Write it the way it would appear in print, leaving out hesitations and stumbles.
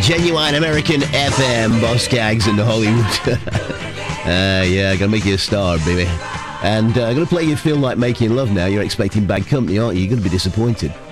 Genuine American FM, Boss Gags in Hollywood. Yeah, gonna make you a star, baby. And I'm gonna play you Feel Like Making Love now. You're expecting Bad Company, aren't you? You're gonna be disappointed.